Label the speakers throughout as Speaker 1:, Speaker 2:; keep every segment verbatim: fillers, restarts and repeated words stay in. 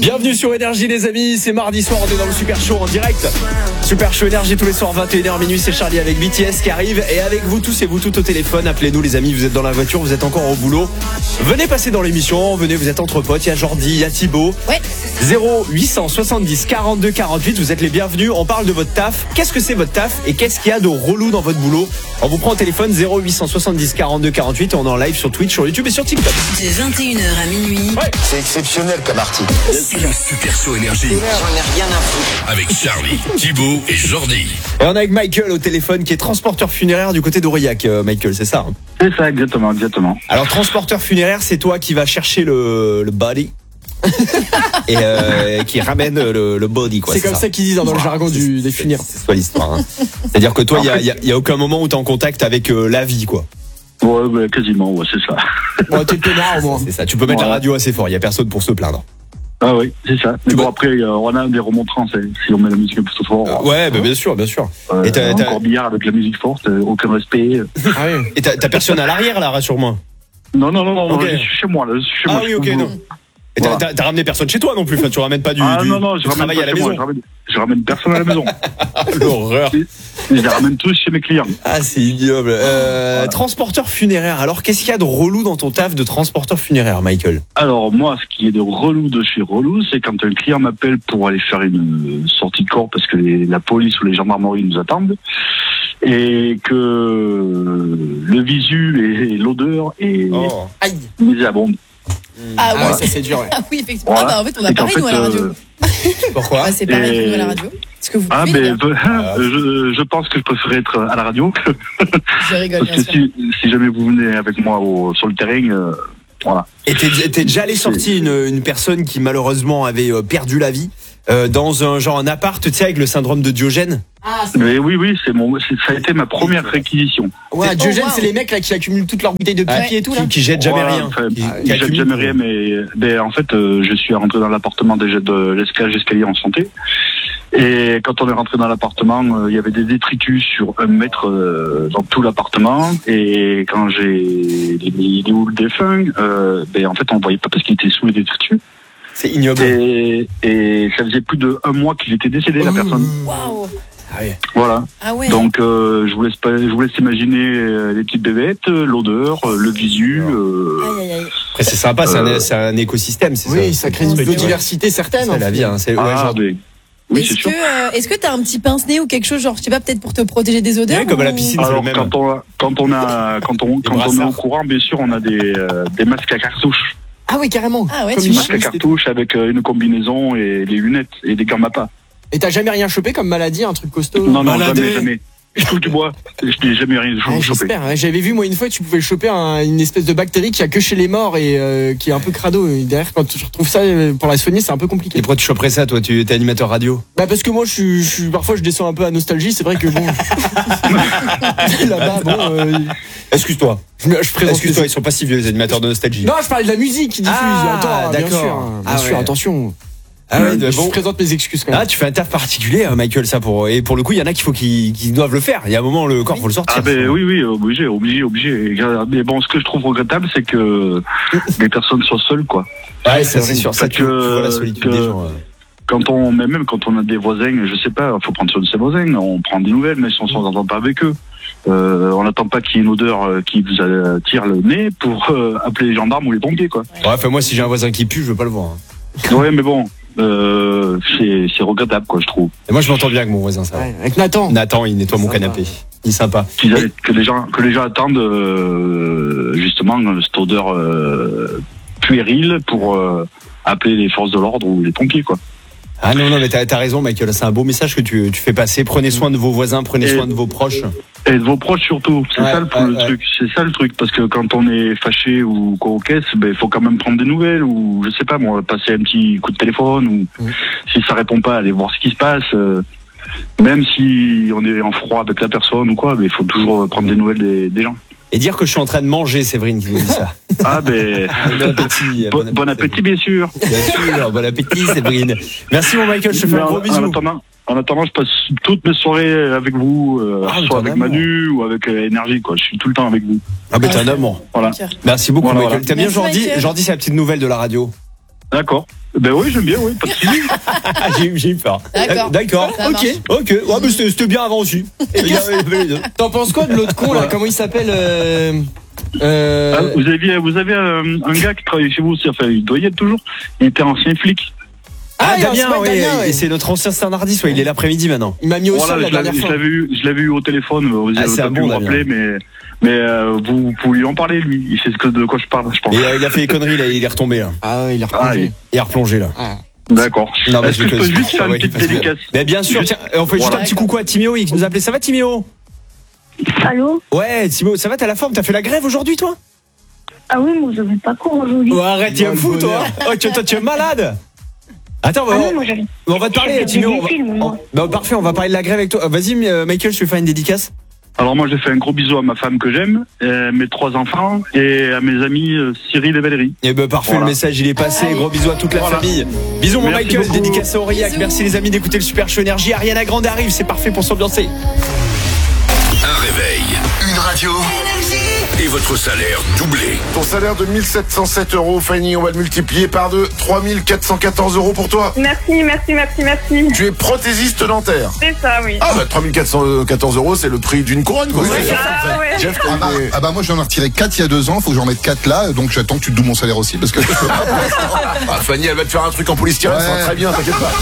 Speaker 1: Bienvenue sur Énergie les amis, c'est mardi soir, on est dans le Super Show en direct. Super Show Énergie tous les soirs vingt et une heures minuit, c'est Charlie avec B T S qui arrive. Et avec vous tous et vous toutes au téléphone, appelez-nous les amis, vous êtes dans la voiture, vous êtes encore au boulot. Venez passer dans l'émission, venez, vous êtes entre potes, il y a Jordi, il y a Thibaut.
Speaker 2: Ouais.
Speaker 1: zéro huit cent soixante-dix quarante-deux quarante-huit, vous êtes les bienvenus, on parle de votre taf. Qu'est-ce que c'est votre taf et qu'est-ce qu'il y a de relou dans votre boulot? On vous prend au téléphone zéro huit cent soixante-dix quarante-deux quarante-huit et on est en live sur Twitch, sur YouTube et sur TikTok.
Speaker 2: De vingt et une heures à minuit.
Speaker 1: Ouais.
Speaker 3: C'est exceptionnel comme article.
Speaker 4: C'est le Super Show Énergie
Speaker 3: J'en ai rien à foutre.
Speaker 4: avec Charlie, Thibaut et Jordi.
Speaker 1: Et on est avec Michael au téléphone qui est transporteur funéraire du côté d'Aurillac. Euh, Michael, c'est ça hein?
Speaker 5: C'est ça, exactement, exactement.
Speaker 1: Alors transporteur funéraire, c'est toi qui vas chercher le, le body et euh, qui ramène le, le body quoi.
Speaker 6: C'est comme ça, ça qu'ils disent dans le jargon du, des funéraires.
Speaker 1: C'est ça l'histoire. Hein. C'est-à-dire que toi, il y a, y, a, y a aucun moment où t'es en contact avec euh, la vie quoi.
Speaker 5: Ouais, bah, quasiment, ouais, c'est ça.
Speaker 6: Ouais, t'es peinard au moins.
Speaker 1: C'est ça. Tu peux mettre
Speaker 5: Ouais.
Speaker 1: la radio assez fort. Il y a personne pour se plaindre.
Speaker 5: Ah oui, c'est ça. Mais
Speaker 1: Tu
Speaker 5: bon,
Speaker 1: vois-
Speaker 5: après, euh, on a des remontrances, hein, si on met la musique un peu trop fort.
Speaker 1: Euh, ouais, bah, bien sûr, bien sûr.
Speaker 5: Euh,
Speaker 1: et t'as, t'as-
Speaker 5: encore billard avec la musique forte, euh, aucun respect.
Speaker 6: Ah oui.
Speaker 1: Et t'as, t'as personne à l'arrière là, rassure-moi.
Speaker 5: Non, non, non, non,
Speaker 1: Ok.
Speaker 5: je suis chez moi, là, je suis chez
Speaker 1: Ah
Speaker 5: moi.
Speaker 1: oui,
Speaker 5: je
Speaker 1: ok,
Speaker 5: suis au
Speaker 1: non.
Speaker 5: boulot.
Speaker 1: Et t'as,
Speaker 5: Voilà.
Speaker 1: t'as, t'as ramené personne chez toi non plus. Enfin, tu ramènes pas du,
Speaker 5: Ah
Speaker 1: du,
Speaker 5: non, non,
Speaker 1: du
Speaker 5: je ramène
Speaker 1: travail
Speaker 5: pas
Speaker 1: à la
Speaker 5: chez moi,
Speaker 1: maison.
Speaker 5: je ramène, je ramène personne à la maison.
Speaker 1: L'horreur.
Speaker 5: Je les ramène tous chez mes clients.
Speaker 1: Ah, c'est ignoble. Euh,
Speaker 5: Voilà.
Speaker 1: Transporteur funéraire. Alors, qu'est-ce qu'il y a de relou dans ton taf de transporteur funéraire, Michael?
Speaker 5: Alors, moi, ce qui est de relou de chez relou, c'est quand un client m'appelle pour aller faire une sortie de corps parce que les- la police ou les gendarmeries nous attendent et que le visu et l'odeur et
Speaker 1: Oh.
Speaker 6: Aïe.
Speaker 5: misérable.
Speaker 2: Ah
Speaker 6: Ah
Speaker 2: ouais.
Speaker 6: ouais, ça c'est dur. Ouais.
Speaker 2: Ah oui, effectivement.
Speaker 5: Voilà.
Speaker 2: Ah bah en fait, on a
Speaker 5: C'est qu'en
Speaker 2: pareil
Speaker 5: fait,
Speaker 2: nous à la radio.
Speaker 5: euh,
Speaker 1: Pourquoi?
Speaker 2: Ah, c'est pareil
Speaker 5: et-
Speaker 2: que nous à la radio. Est-ce que vous
Speaker 5: Ah,
Speaker 2: pouvez
Speaker 5: ben,
Speaker 2: dire
Speaker 1: Ah.
Speaker 5: je, je pense que je préférerais être à la radio. que-
Speaker 2: Je rigole,
Speaker 5: Parce
Speaker 2: bien
Speaker 5: que
Speaker 2: sûr.
Speaker 5: si, si jamais vous venez avec moi au, sur le terrain, euh, voilà.
Speaker 1: Et t'es, t'es déjà allé sortir une, une personne qui malheureusement avait euh, perdu la vie euh, dans un genre un appart, tu sais, avec le syndrome de Diogène.
Speaker 2: Ah, c'est
Speaker 5: Mais oui, oui, c'est mon, c'est- ça a été ma première réquisition.
Speaker 6: Ouais,
Speaker 1: C'est-
Speaker 6: Diogène,
Speaker 2: Oh, wow.
Speaker 6: c'est les mecs là qui accumulent toutes leurs bouteilles de pipi
Speaker 2: Ouais.
Speaker 6: et tout là.
Speaker 1: Qui, qui jette jamais
Speaker 5: Voilà,
Speaker 1: rien.
Speaker 5: enfin,
Speaker 1: Qui-
Speaker 5: qui
Speaker 1: qui
Speaker 5: jette
Speaker 1: accumule.
Speaker 5: jamais rien, mais, mais en fait, euh, je suis rentré dans l'appartement déjà de l'escalage d'escalier en santé. Et quand on est rentré dans l'appartement, euh, il y avait des détritus sur un mètre euh, dans tout l'appartement. Et quand j'ai mis les houles défunts, euh, ben en fait, on ne voyait pas parce qu'il était sous les détritus.
Speaker 1: C'est ignoble.
Speaker 5: Et, et ça faisait plus de un mois qu'il était décédé, la personne.
Speaker 2: Waouh.
Speaker 1: Ah ouais.
Speaker 5: Voilà.
Speaker 2: Ah ouais.
Speaker 5: Donc, euh, je vous laisse pas, je vous laisse imaginer euh, les petites bébêtes, euh, l'odeur, euh, le visu. Euh,
Speaker 2: Aïe aïe aïe.
Speaker 1: Après, c'est sympa, c'est, un,
Speaker 5: Euh,
Speaker 1: c'est un écosystème, c'est
Speaker 6: Oui,
Speaker 1: ça.
Speaker 6: ça crée une
Speaker 2: C'est-
Speaker 6: biodiversité certaine.
Speaker 1: C'est la vie, hein. C'est, ouais,
Speaker 5: ah,
Speaker 1: genre,
Speaker 5: mais- oui, c'est
Speaker 2: Est-ce
Speaker 5: sûr.
Speaker 2: que euh, est-ce que t'as un petit pince-nez ou quelque chose, genre je sais pas, peut-être pour te protéger des odeurs
Speaker 1: Ouais, comme à la
Speaker 2: ou-
Speaker 1: piscine. c'est
Speaker 5: Alors
Speaker 1: le même.
Speaker 5: quand on a, quand on a quand on quand on est
Speaker 1: brassards.
Speaker 5: au courant, bien sûr, on a des euh, des masques à cartouches,
Speaker 6: Ah oui, carrément.
Speaker 2: Ah ouais,
Speaker 6: Comme
Speaker 2: tu
Speaker 6: une
Speaker 2: vois.
Speaker 5: masques à
Speaker 6: chimiste et tout.
Speaker 5: cartouches avec euh, une combinaison et les lunettes et des gants MAPA.
Speaker 6: Et t'as jamais rien chopé comme maladie, un truc costaud?
Speaker 5: Non, non,
Speaker 1: Maladé.
Speaker 5: jamais, jamais. Je touche du bois. Je n'ai jamais rien
Speaker 6: Ouais,
Speaker 5: chopé.
Speaker 6: j'espère. Ouais, j'avais vu moi une fois, tu pouvais choper un- une espèce de bactérie qui a que chez les morts et euh, qui est un peu crado. Et derrière, quand tu retrouves ça euh, pour la soigner, c'est un peu compliqué.
Speaker 1: Et pourquoi tu choperais ça, toi? Tu es animateur radio?
Speaker 6: Bah parce que moi, je suis, je suis parfois je descends un peu à nostalgie. C'est vrai que bon, là-bas, bon, euh,
Speaker 1: Excuse-toi.
Speaker 6: je, me- je présente.
Speaker 1: Excuse-toi, ils sont pas si vieux, les animateurs de nostalgie.
Speaker 6: Non, je parlais de la musique qui diffuse.
Speaker 1: Ah,
Speaker 6: Attends, bien
Speaker 1: d'accord.
Speaker 6: sûr, bien
Speaker 1: Ah
Speaker 6: sûr,
Speaker 1: ouais.
Speaker 6: attention.
Speaker 1: Ah ouais,
Speaker 6: je
Speaker 1: bon.
Speaker 6: présente mes excuses quand même.
Speaker 1: Ah, tu fais un taf particulier, hein, Michael, ça pour, et pour le coup, il y en a qu'il faut qu'ils, qu'ils doivent le faire. Il y a un moment, le corps, faut le sortir.
Speaker 5: Ah ben oui, oui, obligé, obligé, obligé. Mais bon, ce que je trouve regrettable, c'est que les personnes soient seules, quoi.
Speaker 1: Ouais, ça, c'est
Speaker 6: vrai.
Speaker 1: sûr. Ça, tu, tu
Speaker 5: Que-
Speaker 1: vois la solitude
Speaker 5: que-
Speaker 1: des gens. euh.
Speaker 5: Quand on, mais même quand on a des voisins, je sais pas, faut prendre soin de ses voisins. On prend des nouvelles, mais si on s'entend pas avec eux, euh, on n'attend pas qu'il y ait une odeur euh, qui vous attire le nez pour euh, appeler les gendarmes ou les pompiers, quoi.
Speaker 1: Ouais, enfin, moi, si j'ai un voisin qui pue, je veux pas le voir. hein.
Speaker 5: Ouais, mais bon, euh, c'est c'est regrettable, quoi, je trouve.
Speaker 1: Et moi, je m'entends bien avec mon voisin, ça. va.
Speaker 6: Ouais, avec Nathan.
Speaker 1: Nathan, il nettoie mon
Speaker 6: Sympa.
Speaker 1: canapé. Il est sympa.
Speaker 5: Qu'ils aient- Que les gens, que les gens attendent euh, justement cette odeur euh, puérile pour euh, appeler les forces de l'ordre ou les pompiers, quoi.
Speaker 1: Ah non, non, mais t'as, t'as raison, Michael. C'est un beau message que tu, tu fais passer. Prenez soin de vos voisins, prenez
Speaker 5: Et-
Speaker 1: soin de vos proches.
Speaker 5: Et de vos proches surtout, c'est
Speaker 1: Ouais,
Speaker 5: ça le,
Speaker 1: ouais,
Speaker 5: le
Speaker 1: ouais.
Speaker 5: truc, c'est ça le truc, parce que quand on est fâché ou quoi aux caisses, ben il faut quand même prendre des nouvelles ou je sais pas moi, passer un petit coup de téléphone ou
Speaker 6: Mmh.
Speaker 5: si ça répond pas, aller voir ce qui se passe. euh, même si on est en froid avec la personne ou quoi, mais il faut toujours prendre des nouvelles des, des gens.
Speaker 1: Et dire que je suis en train de manger, Séverine qui nous dit ça.
Speaker 5: Ah ben
Speaker 1: Bon appétit.
Speaker 5: bon, bon appétit bien sûr.
Speaker 1: Bien sûr, bon appétit, Séverine. Merci, mon Michael. Je te fais
Speaker 5: Mais
Speaker 1: un
Speaker 5: en,
Speaker 1: gros
Speaker 5: en
Speaker 1: bisou.
Speaker 5: attendant, en attendant, je passe toutes mes soirées avec vous, euh,
Speaker 1: Ah, mais
Speaker 5: soit
Speaker 1: t'es un
Speaker 5: avec
Speaker 1: amour.
Speaker 5: Manu ou avec euh, Énergie, quoi. Je suis tout le temps avec vous.
Speaker 1: Ah, mais t'es un amour.
Speaker 5: Voilà.
Speaker 1: Merci beaucoup,
Speaker 5: Voilà,
Speaker 1: Michael.
Speaker 5: voilà.
Speaker 1: T'aimes bien
Speaker 2: Merci,
Speaker 1: Jordi?
Speaker 2: Michael.
Speaker 1: Jordi, c'est la petite nouvelle de la radio.
Speaker 5: D'accord. Ben oui, j'aime bien, oui, pas de soucis.
Speaker 1: Ah, j'ai, j'ai eu peur.
Speaker 2: D'accord.
Speaker 1: Euh, D'accord.
Speaker 2: Ça
Speaker 1: Ok.
Speaker 2: marche.
Speaker 1: Ok. Ouais, mais c'était, c'était bien avant aussi. Il y avait- il y avait les deux.
Speaker 6: T'en penses quoi de l'autre con là? Comment il s'appelle euh... Euh...
Speaker 5: Ah, vous avez, vous avez un, un gars qui travaille chez vous aussi, enfin, il doit y être toujours. Il était ancien flic.
Speaker 1: Ah,
Speaker 6: Ah, il y a un
Speaker 1: Damien,
Speaker 6: spot,
Speaker 1: oui.
Speaker 6: Damien, ouais.
Speaker 1: Et c'est notre ancien standardiste, ouais. Il est l'après-midi maintenant.
Speaker 6: Il m'a mis au
Speaker 5: Voilà,
Speaker 6: sol la
Speaker 5: je l'avais,
Speaker 6: dernière
Speaker 5: je
Speaker 6: fois.
Speaker 5: l'avais eu, je l'avais eu au téléphone. Vous
Speaker 1: Ah,
Speaker 5: avez
Speaker 1: c'est
Speaker 5: pas
Speaker 1: un
Speaker 5: pu
Speaker 1: bon,
Speaker 5: me
Speaker 1: Damien.
Speaker 5: rappeler, mais, mais euh, vous, vous pouvez lui en parler, lui. Il sait ce que, de quoi je parle, je pense.
Speaker 1: Et euh, il a fait des conneries, là. Il est retombé, là.
Speaker 6: Ah ouais, il a
Speaker 5: Ah,
Speaker 6: replongé.
Speaker 5: oui.
Speaker 1: Il a replongé, là.
Speaker 6: Ah.
Speaker 5: D'accord.
Speaker 1: Non, mais
Speaker 5: Est-ce que je peux juste faire une petite dédicace?
Speaker 1: Mais bien sûr,
Speaker 5: Juste-
Speaker 1: tiens, on fait juste
Speaker 5: Voilà.
Speaker 1: un petit coucou à Timéo, il nous a appelé. Ça va, Timéo?
Speaker 7: Allô?
Speaker 1: Ouais, Timéo, ça va, t'as la forme? T'as fait la grève aujourd'hui, toi?
Speaker 7: Ah oui, moi j'avais pas cours aujourd'hui.
Speaker 1: Oh, arrête, t'es un
Speaker 6: Oh, le
Speaker 1: fou, toi.
Speaker 6: bonheur.
Speaker 1: Oh, tu, toi, tu es malade. Attends,
Speaker 7: Ah
Speaker 1: on,
Speaker 7: non, moi j'avais.
Speaker 1: on va te parler,
Speaker 7: j'ai
Speaker 1: Timéo.
Speaker 7: des
Speaker 1: on va-
Speaker 7: films, moi.
Speaker 1: on- bah, parfait, on va parler de la grève avec toi. Euh, Vas-y, euh, Michael, je vais faire une dédicace.
Speaker 5: Alors moi, j'ai fait un gros bisou à ma femme que j'aime, à mes trois enfants et à mes amis euh, Cyril et Valérie.
Speaker 1: Eh ben parfait,
Speaker 5: Voilà.
Speaker 1: le message il est passé.
Speaker 2: Allez.
Speaker 1: Gros bisous à toute la
Speaker 5: Voilà.
Speaker 1: famille. Bisous mon
Speaker 5: Merci
Speaker 1: Michael,
Speaker 5: beaucoup.
Speaker 1: dédicace à Aurillac.
Speaker 2: Bisous.
Speaker 1: Merci les amis d'écouter le Super Show Énergie. Ariana Grande arrive, c'est parfait pour s'ambiancer.
Speaker 4: Un réveil, une radio et votre salaire doublé.
Speaker 8: Ton salaire de mille sept cent sept euros, Fanny, on va le multiplier par deux. trois mille quatre cent quatorze euros pour toi.
Speaker 9: Merci, merci, merci, merci.
Speaker 8: Tu es prothésiste dentaire.
Speaker 9: C'est ça, oui.
Speaker 8: Ah bah trois mille quatre cent quatorze euros, c'est le prix d'une couronne, quoi. C'est-
Speaker 9: Ah ouais.
Speaker 8: Jeff,
Speaker 10: Ah bah, ah bah moi j'en ai retiré quatre il y a deux ans, faut que j'en mette quatre là, donc j'attends que tu te doubles mon salaire aussi parce que
Speaker 8: ah, Fanny, elle va te faire un truc en polystyrène, ça va
Speaker 10: Ouais.
Speaker 8: très bien, t'inquiète pas.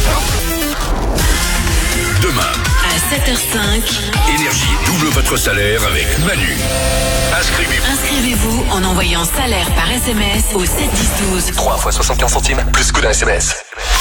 Speaker 4: Demain,
Speaker 11: À sept heures cinq,
Speaker 4: Énergie double votre salaire avec Manu. Inscrivez-vous.
Speaker 11: inscrivez-vous en envoyant salaire par S M S au sept dix douze.
Speaker 3: trois fois soixante-quinze centimes, plus coup d'un S M S.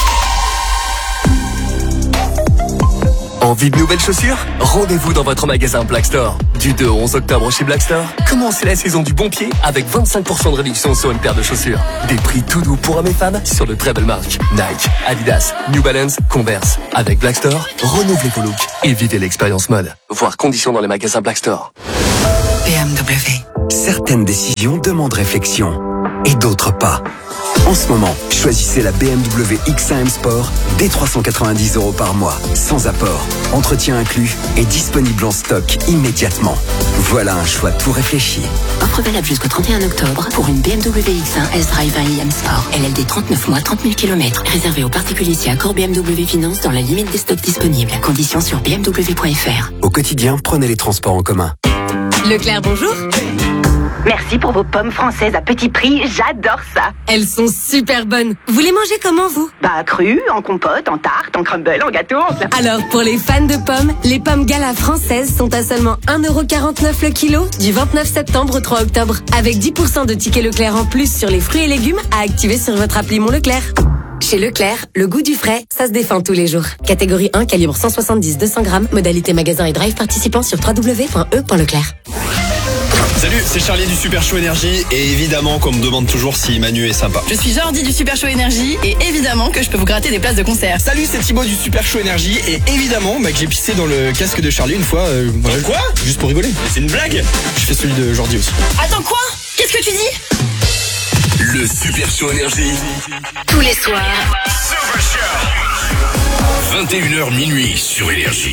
Speaker 3: Envie de nouvelles chaussures? Rendez-vous dans votre magasin Black Store. Du deux au onze octobre chez Black Store, commencez la saison du bon pied avec vingt-cinq pour cent de réduction sur une paire de chaussures. Des prix tout doux pour hommes et femmes sur de très belles marques. Nike, Adidas, New Balance, Converse. Avec Black Store, renouvelez vos looks et vivez l'expérience mode. Voir conditions dans les magasins Black Store.
Speaker 11: B M W.
Speaker 3: Certaines décisions demandent réflexion et d'autres pas. En ce moment, choisissez la B M W X un M Sport dès trois cent quatre-vingt-dix euros par mois, sans apport, entretien inclus et disponible en stock immédiatement. Voilà un choix tout réfléchi.
Speaker 11: Offre valable jusqu'au trente et un octobre pour une B M W X un S-Drive un i M Sport. L L D trente-neuf mois, trente mille kilomètres. Réservé aux particuliers si accord B M W Finance dans la limite des stocks disponibles. Conditions sur b m w point f r.
Speaker 3: Au quotidien, prenez les transports en commun.
Speaker 11: Leclerc, bonjour.
Speaker 9: Merci pour vos pommes françaises à petit prix, j'adore ça.
Speaker 11: Elles sont super bonnes. Vous les mangez comment, vous?
Speaker 9: Bah, cru, en compote, en tarte, en crumble, en gâteau, en plat.
Speaker 11: Alors, pour les fans de pommes, les pommes Gala françaises sont à seulement un euro quarante-neuf le kilo du vingt-neuf septembre au trois octobre. Avec dix pour cent de tickets Leclerc en plus sur les fruits et légumes à activer sur votre appli Mon Leclerc. Chez Leclerc, le goût du frais, ça se défend tous les jours. Catégorie un, calibre cent soixante-dix à deux cents grammes, modalité magasin et drive participant sur w w w point e point leclerc.
Speaker 1: Salut, c'est Charlie du Super Show Énergie. Et évidemment qu'on me demande toujours si Manu est sympa.
Speaker 2: Je suis Jordi du Super Show Énergie et évidemment que je peux vous gratter des places de concert.
Speaker 6: Salut, c'est Thibaut du Super Show Énergie et évidemment bah, que j'ai pissé dans le casque de Charlie une fois. Euh, voilà,
Speaker 1: Quoi?
Speaker 6: Juste pour rigoler.
Speaker 1: C'est une blague?
Speaker 6: Je fais celui de Jordi aussi.
Speaker 2: Attends quoi? Qu'est-ce que tu dis?
Speaker 4: Le Super Show Énergie.
Speaker 11: Tous les soirs,
Speaker 4: vingt et une heures minuit sur Énergie.